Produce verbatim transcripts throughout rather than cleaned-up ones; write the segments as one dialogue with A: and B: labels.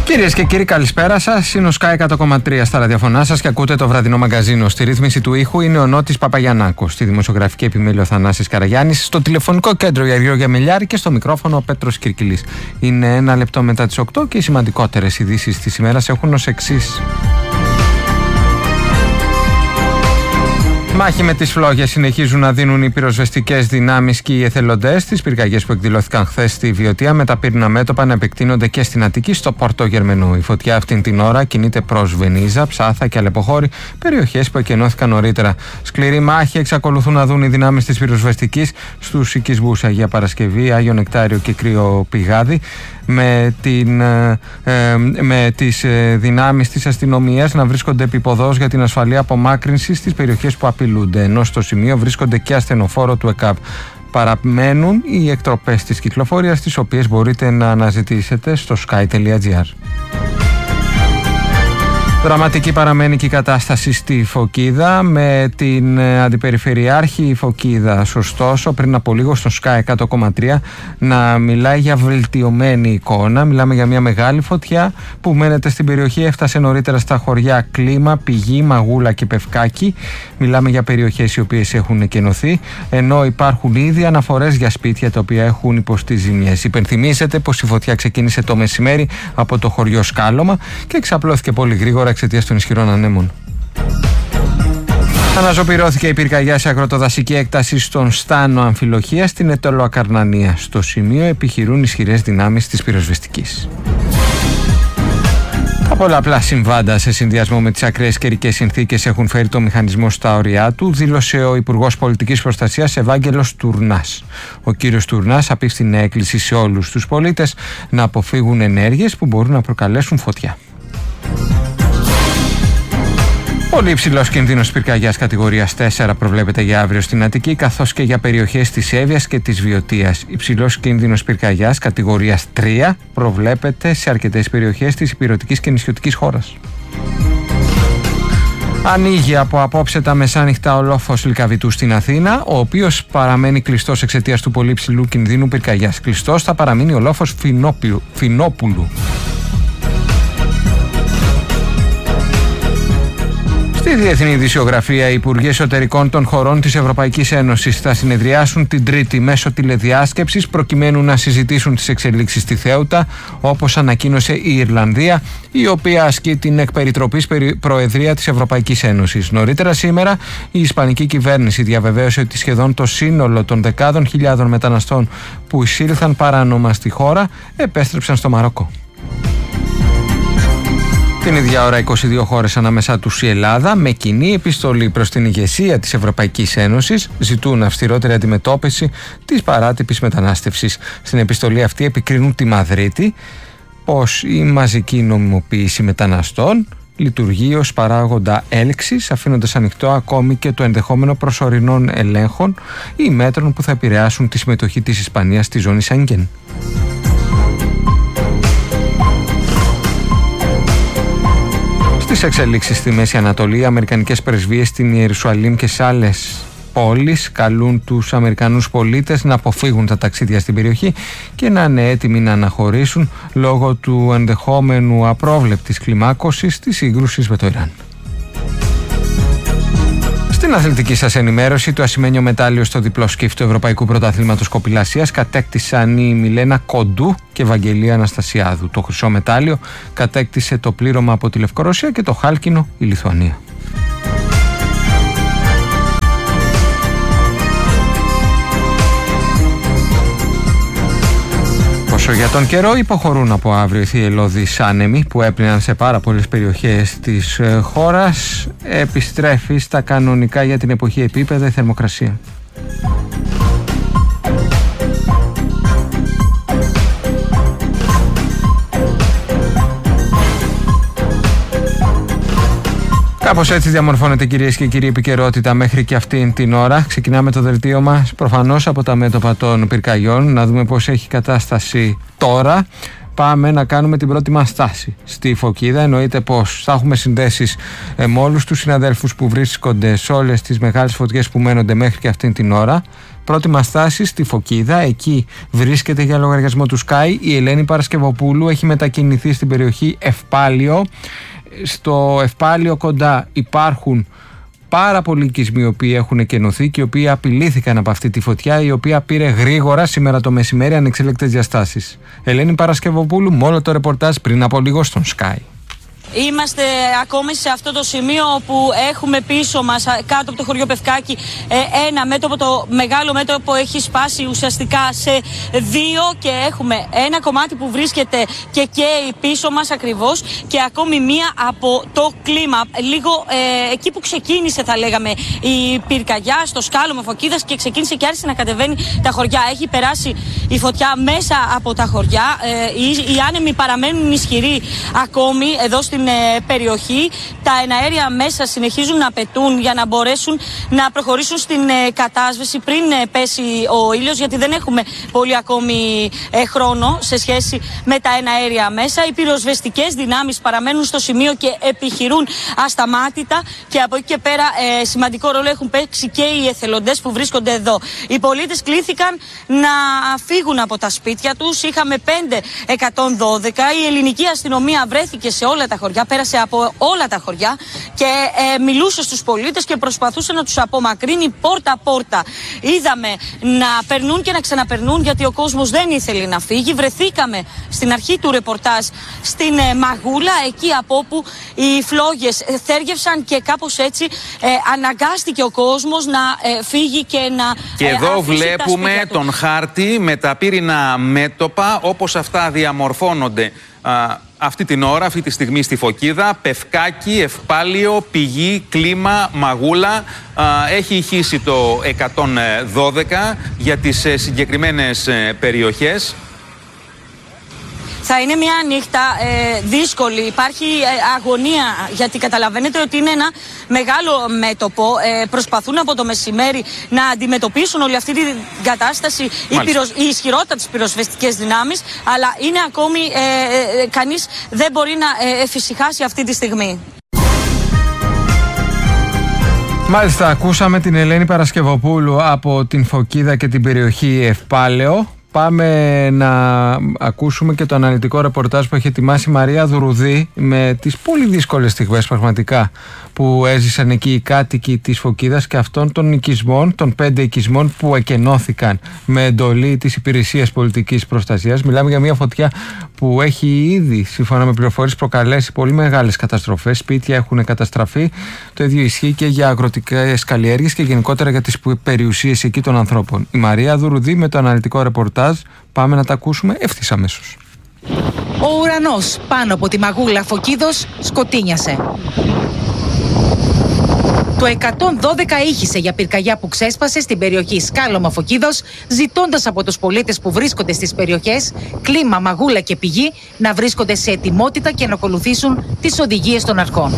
A: Κυρίες και κύριοι, καλησπέρα σας. Είναι ο Sky εκατό κόμμα τρία στα ραδιοφωνά σας και ακούτε το βραδινό μαγκαζίνο. Στη ρύθμιση του ήχου είναι ο Νότης Παπαγιαννάκος. Στη δημοσιογραφική επιμέλεια ο Θανάσης Καραγιάννης. Στο τηλεφωνικό κέντρο η Αργυρό Γεμελιάρη και στο μικρόφωνο ο Πέτρος Κυρκυλής. Είναι ένα λεπτό μετά τις οκτώ και οι σημαντικότερες ειδήσεις της ημέρας έχουν ως εξής. Μάχη με τις φλόγες συνεχίζουν να δίνουν οι πυροσβεστικές δυνάμεις και οι εθελοντές. Τις πυρκαγιές που εκδηλώθηκαν χθες στη Βιωτία με τα πύρνα μέτωπα να επεκτείνονται και στην Αττική, στο Πόρτο Γερμενού. Η φωτιά αυτήν την ώρα κινείται προς Βενίζα, Ψάθα και Αλεποχώρη, περιοχές που εκενώθηκαν νωρίτερα. Σκληρή μάχη εξακολουθούν να δουν οι δυνάμεις της πυροσβεστικής στους οικισμούς Αγία Παρασκευή, Άγιο Νεκτάριο και Κρύο Πηγάδι, με, την, ε, με τις ε, δυνάμεις της αστυνομίας να βρίσκονται επίποδος για την ασφαλή απομάκρυνση στις περιοχές που απειλούνται, ενώ στο σημείο βρίσκονται και ασθενοφόρο του ΕΚΑΠ. Παραμένουν οι εκτροπές της κυκλοφορίας, τις οποίες μπορείτε να αναζητήσετε στο sky τελεία gr. Δραματική παραμένει και η κατάσταση στη Φωκίδα με την Αντιπεριφερειάρχη Φωκίδα, ωστόσο πριν από λίγο στο Sky εκατό κόμμα τρία να μιλάει για βελτιωμένη εικόνα. Μιλάμε για μια μεγάλη φωτιά που μένεται στην περιοχή, έφτασε νωρίτερα στα χωριά Κλίμα, Πηγή, Μαγούλα και Πευκάκη. Μιλάμε για περιοχές οι οποίες έχουν εκενωθεί, ενώ υπάρχουν ήδη αναφορές για σπίτια τα οποία έχουν υποστεί ζημιές. Υπενθυμίζετε πως η φωτιά ξεκίνησε το μεσημέρι από το χωριό Σκάλωμα και εξαπλώθηκε πολύ γρήγορα εξαιτίας των ισχυρών ανέμων. Αναζωπυρώθηκε η πυρκαγιά σε αγροτοδασική έκταση στον Στάνο Αμφιλοχία στην Ετωλοακαρνανία. Στο σημείο επιχειρούν ισχυρές δυνάμεις της πυροσβεστικής. Τα πολλαπλά συμβάντα σε συνδυασμό με τις ακραίες καιρικές συνθήκες έχουν φέρει το μηχανισμό στα όρια του, δήλωσε ο Υπουργός Πολιτικής Προστασίας Ευάγγελος Τουρνάς. Ο κύριος Τουρνάς απίφθινε έκκληση σε όλους τους πολίτες να αποφύγουν ενέργειες που μπορούν να προκαλέσουν φωτιά. Πολύ υψηλός κίνδυνος πυρκαγιάς κατηγορίας τέσσερα προβλέπεται για αύριο στην Αττική, καθώς και για περιοχές της Εύβοιας και της Βιωτίας. Υψηλός κίνδυνος πυρκαγιάς κατηγορίας τρία προβλέπεται σε αρκετές περιοχές της ηπειρωτικής και νησιωτικής χώρας. Ανοίγει από απόψε τα μεσάνυχτα ο λόφος Λυκαβητού στην Αθήνα, ο οποίος παραμένει κλειστός εξαιτίας του πολύ υψηλού κινδύνου πυρκαγιάς. Κλειστός θα παραμείνει ο λόφος Φινόπουλου. Στη διεθνή ειδησιογραφία, οι Υπουργοί Εσωτερικών των χωρών της Ευρωπαϊκής Ένωσης θα συνεδριάσουν την Τρίτη μέσω τηλεδιάσκεψης προκειμένου να συζητήσουν τις εξελίξεις στη Θέουτα, όπως ανακοίνωσε η Ιρλανδία, η οποία ασκεί την εκ περιτροπής προεδρία της Ευρωπαϊκής Ένωσης. Νωρίτερα σήμερα, η Ισπανική κυβέρνηση διαβεβαίωσε ότι σχεδόν το σύνολο των δεκάδων χιλιάδων μεταναστών που εισήλθαν παράνομα στη χώρα επέστρεψαν στο Μαρόκο. Την ίδια ώρα, είκοσι δύο χώρες, ανάμεσά τους η Ελλάδα, με κοινή επιστολή προς την ηγεσία της Ευρωπαϊκής Ένωσης, ζητούν αυστηρότερη αντιμετώπιση της παράτυπης μετανάστευσης. Στην επιστολή αυτή επικρίνουν τη Μαδρίτη πως η μαζική νομιμοποίηση μεταναστών λειτουργεί ως παράγοντα έλξης, αφήνοντας ανοιχτό ακόμη και το ενδεχόμενο προσωρινών ελέγχων ή μέτρων που θα επηρεάσουν τη συμμετοχή της Ισπανίας στη ζώνη Σέγγεν. Στις εξελίξεις στη Μέση Ανατολή, οι αμερικανικές πρεσβείες στην Ιερουσαλήμ και σε άλλες πόλεις καλούν τους Αμερικανούς πολίτες να αποφύγουν τα ταξίδια στην περιοχή και να είναι έτοιμοι να αναχωρήσουν λόγω του ενδεχόμενου απρόβλεπτης κλιμάκωσης της σύγκρουσης με το Ιράν. Στην αθλητική σας ενημέρωση, το ασημένιο μετάλλιο στο διπλό σκύφ του Ευρωπαϊκού Πρωταθλήματος Κοπηλασίας κατέκτησαν η Μιλένα Κοντού και Βαγγελία Αναστασιάδου. Το χρυσό μετάλλιο κατέκτησε το πλήρωμα από τη Λευκορωσία και το χάλκινο η Λιθουανία. Όσο για τον καιρό, υποχωρούν από αύριο οι θυελλώδεις άνεμοι που έπλυναν σε πάρα πολλές περιοχές της χώρας. Επιστρέφει στα κανονικά για την εποχή επίπεδα η θερμοκρασία. Κάπως έτσι διαμορφώνεται, κυρίες και κύριοι, επικαιρότητα μέχρι και αυτήν την ώρα. Ξεκινάμε το δελτίο μας προφανώς από τα μέτωπα των πυρκαγιών, να δούμε πώς έχει κατάσταση τώρα. πάμε να κάνουμε την πρώτη μας στάση στη Φωκίδα. Εννοείται πως θα έχουμε συνδέσεις ε, με όλους τους συναδέλφους που βρίσκονται σε όλες τις μεγάλες φωτιές που μένονται μέχρι και αυτήν την ώρα. Πρώτη μας στάση στη Φωκίδα, εκεί βρίσκεται για λογαριασμό του Sky η Ελένη Παρασκευοπούλου, έχει μετακινηθεί στην περιοχή Ευπάλιο. Στο Ευπάλιο κοντά υπάρχουν πάρα πολλοί οικισμοί οι οποίοι έχουν εκενωθεί και οι οποίοι απειλήθηκαν από αυτή τη φωτιά, η οποία πήρε γρήγορα σήμερα το μεσημέρι ανεξέλεκτες διαστάσεις. Ελένη Παρασκευοπούλου, μόνο το ρεπορτάζ πριν από λίγο στον Sky.
B: Είμαστε ακόμη σε αυτό το σημείο που έχουμε πίσω μας, κάτω από το χωριό Πευκάκη, ένα μέτωπο, το μεγάλο μέτωπο έχει σπάσει ουσιαστικά σε δύο και έχουμε ένα κομμάτι που βρίσκεται και καίει πίσω μας ακριβώς και ακόμη μία από το κλίμα. Λίγο ε, εκεί που ξεκίνησε, θα λέγαμε, η πυρκαγιά, στο σκάλωμα Φωκίδας, και ξεκίνησε και άρχισε να κατεβαίνει τα χωριά. Έχει περάσει η φωτιά μέσα από τα χωριά. Ε, οι, οι άνεμοι παραμένουν ισχυροί ακόμη εδώ στην περιοχή. Τα εναέρια μέσα συνεχίζουν να πετούν για να μπορέσουν να προχωρήσουν στην κατάσβεση πριν πέσει ο ήλιος, γιατί δεν έχουμε πολύ ακόμη χρόνο σε σχέση με τα εναέρια μέσα. Οι πυροσβεστικές δυνάμεις παραμένουν στο σημείο και επιχειρούν ασταμάτητα, και από εκεί και πέρα ε, σημαντικό ρόλο έχουν παίξει και οι εθελοντές που βρίσκονται εδώ. Οι πολίτες κλήθηκαν να φύγουν από τα σπίτια τους. Είχαμε πέντε εκατόν δώδεκα. Η ελληνική αστυνομία βρέθηκε σε όλα τα χωριά, πέρασε από όλα τα χωριά και ε, μιλούσε στους πολίτες και προσπαθούσε να τους απομακρύνει πόρτα-πόρτα. Είδαμε να περνούν και να ξαναπερνούν, γιατί ο κόσμος δεν ήθελε να φύγει. Βρεθήκαμε στην αρχή του ρεπορτάζ στην ε, Μαγούλα, εκεί από όπου οι φλόγες θέργευσαν και κάπως έτσι ε, αναγκάστηκε ο κόσμος να ε, φύγει και να
C: Και
B: ε,
C: εδώ βλέπουμε τον χάρτη με τα πύρινα μέτωπα όπως αυτά διαμορφώνονται α, αυτή την ώρα, αυτή τη στιγμή στη Φωκίδα. Πευκάκη, Ευπάλιο, Πηγή, Κλίμα, Μαγούλα. Α, έχει ηχήσει το εκατόν δώδεκα για τις ε, συγκεκριμένες ε, περιοχές.
B: Θα είναι μια νύχτα ε, δύσκολη, υπάρχει ε, αγωνία, γιατί καταλαβαίνετε ότι είναι ένα μεγάλο μέτωπο. Ε, προσπαθούν από το μεσημέρι να αντιμετωπίσουν όλη αυτή την κατάσταση οι, πυροσ... οι ισχυρότατες πυροσβεστικές δυνάμεις, αλλά είναι ακόμη, ε, ε, κανείς δεν μπορεί να ε, εφησυχάσει αυτή τη στιγμή.
A: Μάλιστα, ακούσαμε την Ελένη Παρασκευοπούλου από την Φωκίδα και την περιοχή Ευπάλαιο. Πάμε να ακούσουμε και το αναλυτικό ρεπορτάζ που έχει ετοιμάσει η Μαρία Δουρουδή, με τις πολύ δύσκολες στιγμές πραγματικά που έζησαν εκεί οι κάτοικοι της Φωκίδας και αυτών των οικισμών, των πέντε οικισμών που εκενώθηκαν με εντολή της Υπηρεσίας Πολιτικής Προστασίας. Μιλάμε για μια φωτιά που έχει ήδη, σύμφωνα με πληροφορίες, προκαλέσει πολύ μεγάλες καταστροφές. Σπίτια έχουν καταστραφεί. Το ίδιο ισχύει και για αγροτικές καλλιέργειες και γενικότερα για τις περιουσίες εκεί των ανθρώπων. Η Μαρία Δουρουδή με το αναλυτικό ρεπορτάζ. Πάμε να τα ακούσουμε ευθύς αμέσως.
D: Ο ουρανός πάνω από τη Μαγούλα Φωκίδος σκοτίνιασε. Το εκατόν δώδεκα ήχησε για πυρκαγιά που ξέσπασε στην περιοχή Σκάλωμα Φωκίδος, ζητώντας από τους πολίτες που βρίσκονται στις περιοχές Κλίμα, Μαγούλα και Πηγή να βρίσκονται σε ετοιμότητα και να ακολουθήσουν τις οδηγίες των αρχών.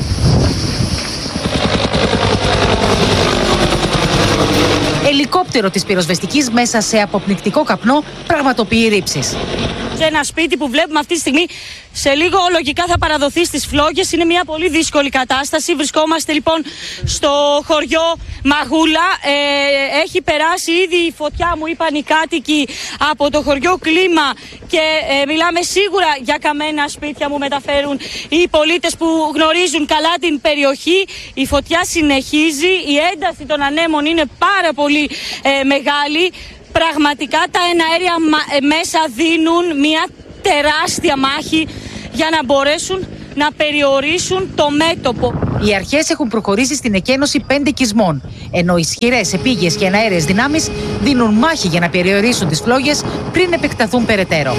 D: Ελικόπτερο της πυροσβεστικής μέσα σε αποπνικτικό καπνό πραγματοποιεί ρήψεις.
B: Σε ένα σπίτι που βλέπουμε αυτή τη στιγμή, σε λίγο λογικά θα παραδοθεί στις φλόγες. Είναι μια πολύ δύσκολη κατάσταση. Βρισκόμαστε λοιπόν στο χωριό Μαγούλα. Ε, έχει περάσει ήδη η φωτιά, μου είπαν οι κάτοικοι, από το χωριό Κλίμα, και ε, μιλάμε σίγουρα για καμένα σπίτια, μου μεταφέρουν οι πολίτες που γνωρίζουν καλά την περιοχή. Η φωτιά συνεχίζει, η ένταση των ανέμων είναι πάρα πολύ ε, μεγάλη. Πραγματικά τα εναέρια μέσα δίνουν μια τεράστια μάχη για να μπορέσουν να περιορίσουν το μέτωπο.
D: Οι αρχές έχουν προχωρήσει στην εκένωση πέντε οικισμών, ενώ ισχυρές επίγειες και εναέρειες δυνάμεις δίνουν μάχη για να περιορίσουν τις φλόγες πριν επεκταθούν περαιτέρω.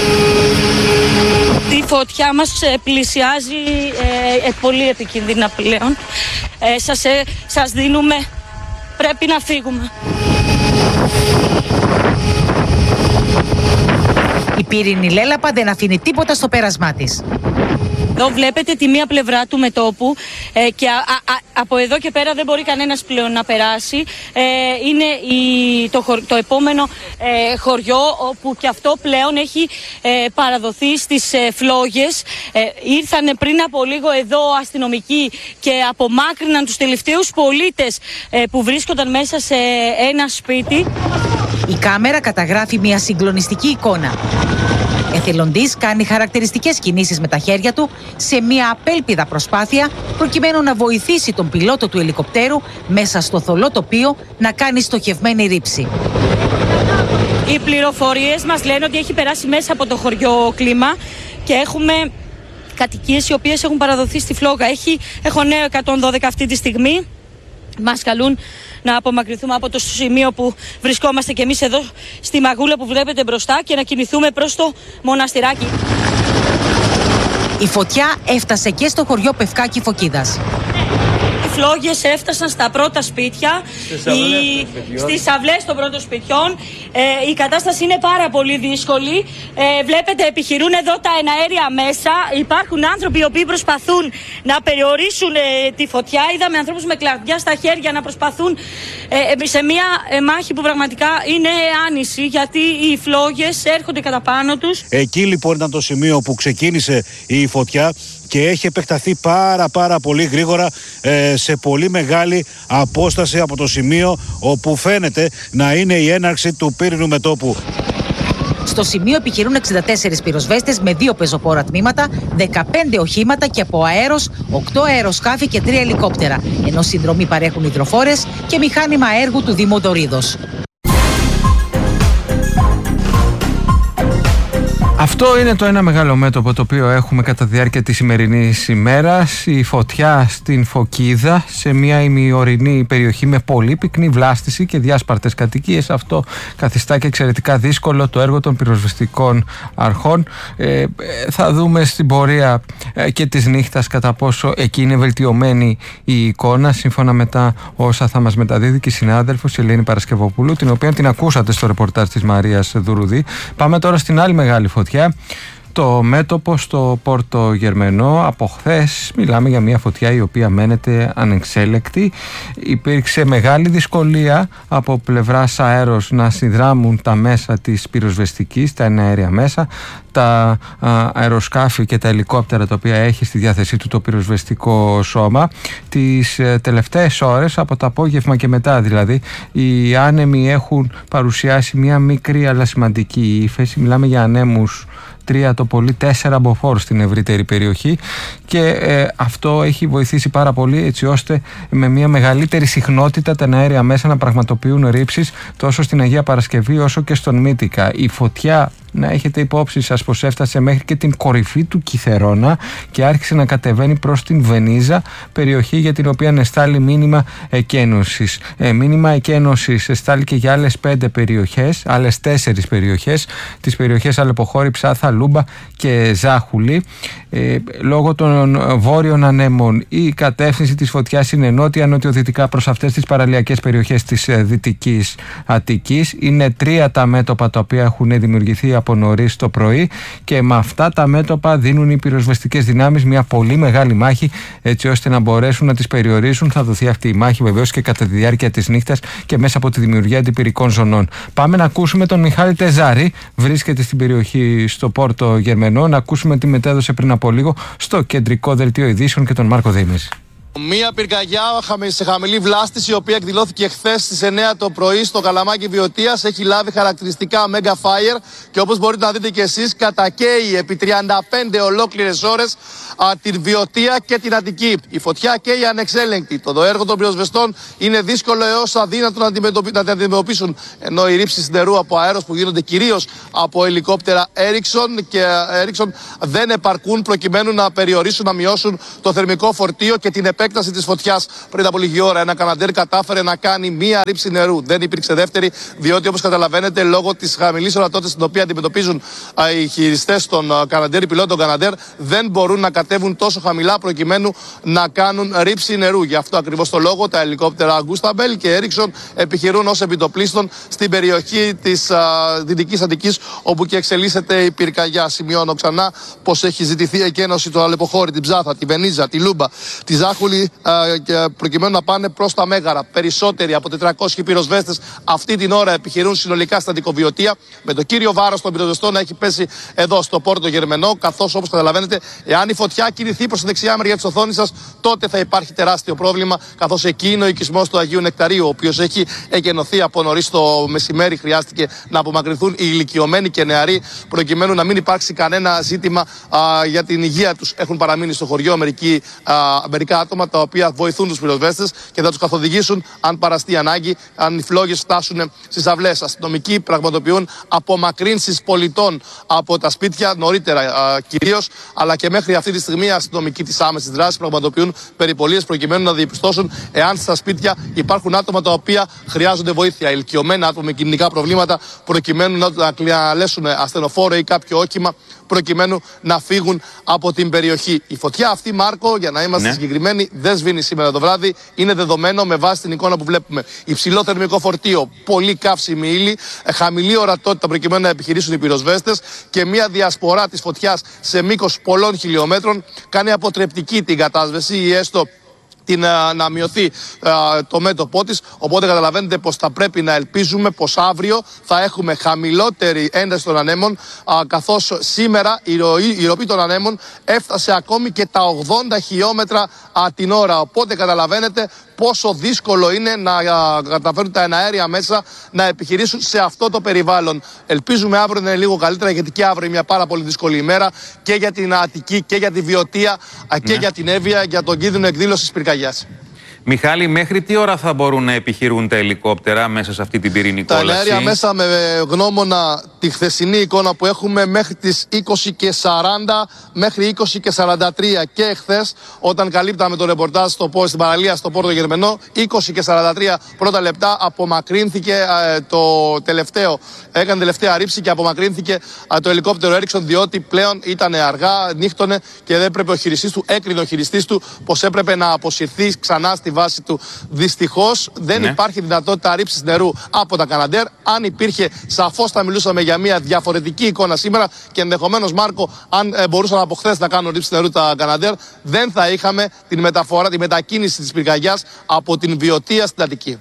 B: Η φωτιά μας πλησιάζει ε, ε, πολύ επικίνδυνα πλέον. Ε, σας, ε, σας δίνουμε, πρέπει να φύγουμε.
D: Οι πύρινη λέλαπα δεν αφήνει τίποτα στο πέρασμά της.
B: Εδώ βλέπετε τη μία πλευρά του μετώπου ε, και α, α, από εδώ και πέρα δεν μπορεί κανένας πλέον να περάσει. Ε, είναι η, το, το επόμενο ε, χωριό όπου και αυτό πλέον έχει ε, παραδοθεί στις ε, φλόγες. Ε, ήρθαν πριν από λίγο εδώ αστυνομικοί και απομάκρυναν τους τελευταίους πολίτες ε, που βρίσκονταν μέσα σε ένα σπίτι.
D: Η κάμερα καταγράφει μια συγκλονιστική εικόνα. Εθελοντής κάνει χαρακτηριστικές κινήσεις με τα χέρια του σε μια απέλπιδα προσπάθεια προκειμένου να βοηθήσει τον πιλότο του ελικοπτέρου μέσα στο θολό τοπίο να κάνει στοχευμένη ρήψη.
B: Οι πληροφορίες μας λένε ότι έχει περάσει μέσα από το χωριό κλίμα και έχουμε κατοικίες οι οποίες έχουν παραδοθεί στη φλόγα. Έχει, έχω νέο εκατόν δώδεκα αυτή τη στιγμή. Μας καλούν να απομακρυνθούμε από το σημείο που βρισκόμαστε και εμείς εδώ στη μαγούλα που βλέπετε μπροστά και να κινηθούμε προς το μοναστηράκι.
D: Η φωτιά έφτασε και στο χωριό Πευκάκι Φωκίδας.
B: Οι φλόγες έφτασαν στα πρώτα σπίτια, στις αυλές των πρώτων σπιτιών. Ε, η κατάσταση είναι πάρα πολύ δύσκολη. Ε, βλέπετε, επιχειρούν εδώ τα εναέρια μέσα. Υπάρχουν άνθρωποι οι οποίοι προσπαθούν να περιορίσουν ε, τη φωτιά. Είδαμε ανθρώπους με κλαδιά στα χέρια να προσπαθούν ε, σε μια ε, μάχη που πραγματικά είναι άνηση, γιατί οι φλόγες έρχονται κατά πάνω τους.
E: Εκεί λοιπόν ήταν το σημείο που ξεκίνησε η φωτιά και έχει επεκταθεί πάρα πάρα πολύ γρήγορα ε, σε πολύ μεγάλη απόσταση από το σημείο όπου φαίνεται να είναι η έναρξη του πύρινου μετώπου.
D: Στο σημείο επιχειρούν εξήντα τέσσερις πυροσβέστες με δύο πεζοπόρα τμήματα, δεκαπέντε οχήματα και από αέρος, οκτώ αεροσκάφη και τρία ελικόπτερα, ενώ συνδρομή παρέχουν υδροφόρες και μηχάνημα έργου του Δήμου Δωρίδος.
A: Αυτό είναι το ένα μεγάλο μέτωπο το οποίο έχουμε κατά τη διάρκεια της σημερινής ημέρας. Η φωτιά στην Φωκίδα, σε μια ημιορεινή περιοχή με πολύ πυκνή βλάστηση και διάσπαρτες κατοικίες. Αυτό καθιστά και εξαιρετικά δύσκολο το έργο των πυροσβεστικών αρχών. Ε, θα δούμε στην πορεία ε, και της νύχτας κατά πόσο εκεί είναι βελτιωμένη η εικόνα, σύμφωνα με τα όσα θα μας μεταδίδει και η συνάδελφος η Ελένη Παρασκευοπούλου, την οποία την ακούσατε στο ρεπορτάζ της Μαρίας Δουρουδή. Πάμε τώρα στην άλλη μεγάλη φωτιά. Το μέτωπο στο Πόρτο Γερμενό. Από χθες μιλάμε για μια φωτιά η οποία μένεται ανεξέλεκτη. Υπήρξε μεγάλη δυσκολία από πλευράς αέρος να συνδράμουν τα μέσα της πυροσβεστικής, τα εναέρια μέσα, τα α, αεροσκάφη και τα ελικόπτερα τα οποία έχει στη διάθεσή του το πυροσβεστικό σώμα. Τις ε, τελευταίες ώρες, από το απόγευμα και μετά δηλαδή, οι άνεμοι έχουν παρουσιάσει μια μικρή αλλά σημαντική ύφεση. Μιλάμε για ανέμους τρία το πολύ τέσσερα μποφόρ στην ευρύτερη περιοχή και ε, αυτό έχει βοηθήσει πάρα πολύ, έτσι ώστε με μια μεγαλύτερη συχνότητα τα αέρια μέσα να πραγματοποιούν ρήψεις τόσο στην Αγία Παρασκευή όσο και στον Μύτικα. Η φωτιά, να έχετε υπόψη σας πως έφτασε μέχρι και την κορυφή του Κιθερώνα και άρχισε να κατεβαίνει προς την Βενίζα, περιοχή για την οποία εστάλει μήνυμα εκένωσης. Ε, μήνυμα εκένωσης εστάλει και για άλλες πέντε περιοχές, άλλες τέσσερις περιοχές, τις περιοχές Αλεποχώρη, Ψάθα, Λούμπα και Ζάχουλη. Ε, λόγω των βόρειων ανέμων η κατεύθυνση της φωτιάς είναι νότια-νοτιοδυτικά προς αυτές τις παραλιακές περιοχές της ε, Δυτικής Αττικής. Είναι τρία τα μέτωπα τα οποία έχουν δημιουργηθεί από νωρίς το πρωί και με αυτά τα μέτωπα δίνουν οι πυροσβεστικές δυνάμεις μια πολύ μεγάλη μάχη, έτσι ώστε να μπορέσουν να τις περιορίσουν. Θα δοθεί αυτή η μάχη βεβαίως και κατά τη διάρκεια της νύχτας και μέσα από τη δημιουργία αντιπυρικών ζωνών. Πάμε να ακούσουμε τον Μιχάλη Τεζάρη, βρίσκεται στην περιοχή στο Πόρτο Γερμενό, να ακούσουμε τι μετέδωσε πριν από λίγο στο κεντρικό δελτίο ειδήσεων και τον Μάρκο Δήμης.
F: Μία πυρκαγιά σε χαμηλή βλάστηση, η οποία εκδηλώθηκε χθες στις εννιά το πρωί στο Καλαμάκι Βιωτίας, έχει λάβει χαρακτηριστικά Mega Fire και όπως μπορείτε να δείτε και εσείς, κατακαίει επί τριάντα πέντε ολόκληρες ώρες α, την Βιωτία και την Αττική. Η φωτιά καίει ανεξέλεγκτη. Το έργο των πυροσβεστών είναι δύσκολο έως αδύνατο να, αντιμετωπι... να την αντιμετωπίσουν. Ενώ οι ρήψεις νερού από αέρος που γίνονται κυρίως από ελικόπτερα Ericsson και Ericsson δεν επαρκούν προκειμένου να περιορίσουν, να μειώσουν το θερμικό φορτίο και την επέκταση επέκταση της φωτιάς πριν από λίγη ώρα, ένα Καναντέρ κατάφερε να κάνει μία ρήψη νερού. Δεν υπήρξε δεύτερη, διότι όπως καταλαβαίνετε, λόγω της χαμηλής ορατότητας την οποία αντιμετωπίζουν α, οι χειριστές των Καναντέρ, οι πιλότων Καναντέρ, δεν μπορούν να κατέβουν τόσο χαμηλά προκειμένου να κάνουν ρήψη νερού. Γι' αυτό ακριβώς το λόγο τα ελικόπτερα Γκούσταμπελ και Έριξον επιχειρούν ως επιτοπλίστων στην περιοχή της Δυτικής Αττικής, όπου και εξελίσσεται η πυρκαγιά. Σημειώνω ξανά πως έχει ζητηθεί εκένωση του Αλεποχώρη, την Ψάθα, τη Βενίζα, τη Λούμπα, τη Ζάχουλη, προκειμένου να πάνε προς τα Μέγαρα. Περισσότεροι από τετρακόσιοι πυροσβέστες αυτή την ώρα επιχειρούν συνολικά στα Αντικοβιωτία, με το κύριο βάρος των πυροσβεστών να έχει πέσει εδώ στο Πόρτο Γερμενό, καθώς όπως καταλαβαίνετε, εάν η φωτιά κινηθεί προς τη δεξιά μεριά της οθόνης σας, τότε θα υπάρχει τεράστιο πρόβλημα, καθώς εκεί είναι ο οικισμός του Αγίου Νεκταρίου, ο οποίος έχει εκενωθεί από νωρίς το μεσημέρι. Χρειάστηκε να απομακρυνθούν οι ηλικιωμένοι και νεαροί, προκειμένου να μην υπάρξει κανένα ζήτημα α, για την υγεία τους. Έχουν παραμείνει στο χωριό μερικοί, α, μερικά άτομα τα οποία βοηθούν τους πυροσβέστες και θα τους καθοδηγήσουν αν παραστεί ανάγκη, αν οι φλόγες φτάσουν στις αυλές. Αστυνομικοί πραγματοποιούν απομακρύνσεις πολιτών από τα σπίτια νωρίτερα κυρίως, αλλά και μέχρι αυτή τη στιγμή οι αστυνομικοί της άμεσης δράσης πραγματοποιούν περιπολίες προκειμένου να διαπιστώσουν εάν στα σπίτια υπάρχουν άτομα τα οποία χρειάζονται βοήθεια, ηλικιωμένα άτομα με κοινωνικά προβλήματα, προκειμένου να καλέσουν ασθενοφόρο ή κάποιο όχημα προκειμένου να φύγουν από την περιοχή. Η φωτιά αυτή, Μάρκο, για να είμαστε ναι. συγκεκριμένοι, δεν σβήνει σήμερα το βράδυ. Είναι δεδομένο με βάση την εικόνα που βλέπουμε. Υψηλό θερμικό φορτίο, πολύ καύσιμη ύλη, χαμηλή ορατότητα προκειμένου να επιχειρήσουν οι πυροσβέστες και μια διασπορά της φωτιάς σε μήκος πολλών χιλιόμετρων κάνει αποτρεπτική την κατάσβεση ή έστω την, α, να μειωθεί α, το μέτωπό της. Οπότε καταλαβαίνετε πως θα πρέπει να ελπίζουμε πως αύριο θα έχουμε χαμηλότερη ένταση των ανέμων, α, καθώς σήμερα η ροή, η ροή των ανέμων έφτασε ακόμη και τα ογδόντα χιλιόμετρα α, την ώρα. Οπότε καταλαβαίνετε πόσο δύσκολο είναι να α, καταφέρουν τα εναέρια μέσα να επιχειρήσουν σε αυτό το περιβάλλον. Ελπίζουμε αύριο να είναι λίγο καλύτερα, γιατί και αύριο είναι μια πάρα πολύ δύσκολη ημέρα και για την Αττική και για τη Βιωτία α, και ναι. για την Εύβοια, για τον κίνδυνο εκδήλωσης πυρκαγιάς.
C: Μιχάλη, μέχρι τι ώρα θα μπορούν να επιχειρούν τα ελικόπτερα μέσα σε αυτή την πυρηνική κόλαση?
F: Τα εναέρια μέσα, με γνώμονα τη χθεσινή εικόνα που έχουμε, μέχρι τις είκοσι και σαράντα μέχρι είκοσι και σαράντα τρία και εχθές, όταν καλύπταμε το ρεπορτάζ στο, στην παραλία στο Πόρτο Γερμενό, είκοσι και σαράντα τρία πρώτα λεπτά απομακρύνθηκε ε, το τελευταίο. Έκανε τελευταία ρήψη και απομακρύνθηκε ε, το ελικόπτερο Έριξον, διότι πλέον ήταν αργά, νύχτωνε και δεν έπρεπε ο χειριστής του, έκρινε ο χειριστής του πως έπρεπε να αποσυρθεί ξανά στη βάση του. Δυστυχώς δεν ναι. υπάρχει δυνατότητα ρήψης νερού από τα Καναντέρ. Αν υπήρχε, σαφώς θα μιλούσαμε για μια διαφορετική εικόνα σήμερα και ενδεχομένως, Μάρκο, αν ε, μπορούσαν από χθες να κάνουν ρήψη νερού τα Καναντέρ, δεν θα είχαμε την μεταφορά, τη μετακίνηση της πυρκαγιάς από την Βιωτία στην Αττική.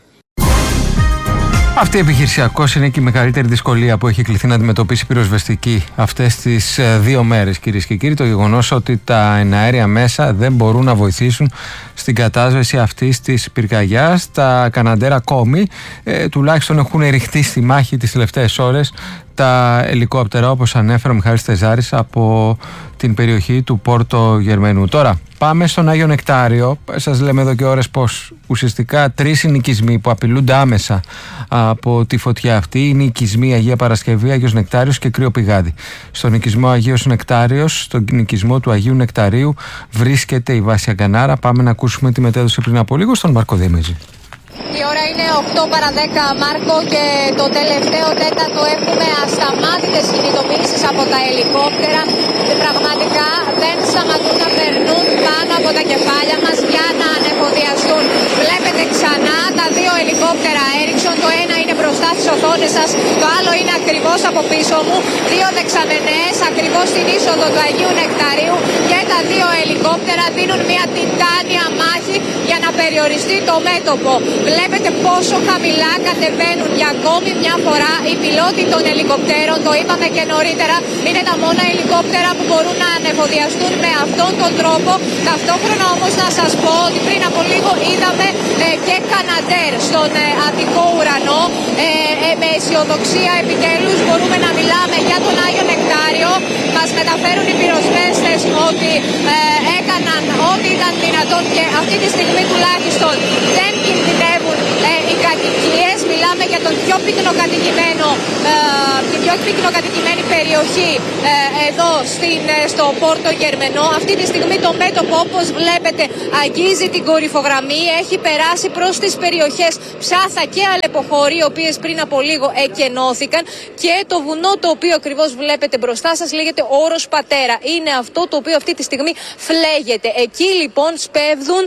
A: Αυτή η επιχειρησιακός είναι και η μεγαλύτερη δυσκολία που έχει κληθεί να αντιμετωπίσει η πυροσβεστική αυτές τις δύο μέρες, κυρίες και κύριοι. Το γεγονός ότι τα εναέρια μέσα δεν μπορούν να βοηθήσουν στην κατάσβεση αυτής της πυρκαγιάς. Τα Καναντέρ ακόμη ε, τουλάχιστον έχουν ρηχτεί στη μάχη τις τελευταίες ώρες τα ελικόπτερα, όπως ανέφερε ο Μιχάλης Τεζάρης, από την περιοχή του Πόρτο Γερμενού. Τώρα πάμε στον Άγιο Νεκτάριο. Σας λέμε εδώ και ώρες πως ουσιαστικά τρεις είναι οικισμοί που απειλούνται άμεσα από τη φωτιά αυτή. Είναι οι οικισμοί Αγία Παρασκευή, Άγιος Νεκτάριος και Κρύο Πηγάδι. Στον οικισμό Αγίος Νεκτάριος, στον οικισμό του Αγίου Νεκταρίου, βρίσκεται η Βάσια Γκανάρα. Πάμε να ακούσουμε τη μετέδωση πριν από λίγο στον Μάρκο Δήμιζη.
G: Η ώρα είναι οκτώ παρά δέκα, Μάρκο, και το τελευταίο τέταρτο έχουμε ασταμάτητες κινητοποιήσεις από τα ελικόπτερα. Και πραγματικά δεν σταματούν να περνούν πάνω από τα κεφάλια μας για να ανεφοδιαστούν. Βλέπετε ξανά τα δύο ελικόπτερα Έριξον. Το ένα είναι μπροστά στις οθόνες σας, το άλλο είναι ακριβώς από πίσω μου. Δύο δεξαμενές ακριβώς στην είσοδο του Αγίου Νεκταρίου, και τα δύο ελικόπτερα δίνουν μια τιτάνια μάχη για να περιοριστεί το μέτωπο. Βλέπετε πόσο χαμηλά κατεβαίνουν για ακόμη μια φορά οι πιλότοι των ελικοπτέρων. Το είπαμε και νωρίτερα, είναι τα μόνα ελικόπτερα που μπορούν να ανεφοδιαστούν με αυτόν τον τρόπο. Ταυτόχρονα όμως να σας πω ότι πριν από λίγο είδαμε ε, και Καναντέρ στον ε, Αττικό ουρανό. Ε, ε, με αισιοδοξία επιτέλους μπορούμε να μιλάμε για τον Άγιο Νεκτάριο. Μας μεταφέρουν οι πυροσβέστες ότι ε, έκαναν ό,τι ήταν δυνατόν και αυτή τη στιγμή τουλάχιστον δεν κινδυνεύουν ε, οι κατοικίες. Μιλάμε για τον πιο πυκνοκατοικημένο, την πιο πυκνοκατοικημένη περιοχή εδώ στην, στο Πόρτο Γερμενό. Αυτή τη στιγμή το μέτωπο, όπως βλέπετε, αγγίζει την κορυφογραμμή. Έχει περάσει προς τις περιοχές Ψάθα και Αλεποχώρη, οι οποίες πριν από λίγο εκενώθηκαν. Και το βουνό το οποίο ακριβώς βλέπετε μπροστά σας λέγεται Όρος Πατέρα. Είναι αυτό το οποίο αυτή τη στιγμή φλέγεται. Εκεί λοιπόν σπέβδουν